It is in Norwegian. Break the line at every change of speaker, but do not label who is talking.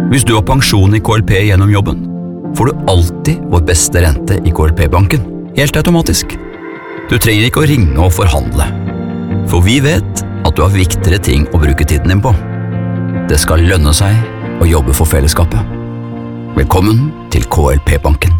Hvis du har pensjon i KLP gjennom jobben, får du alltid vår beste rente i KLP-banken, helt automatisk. Du trenger ikke å ringe og forhandle, for vi vet at du har viktigere ting å bruke tiden din på. Det skal lønne seg å jobbe for fellesskapet. Velkommen til KLP-banken.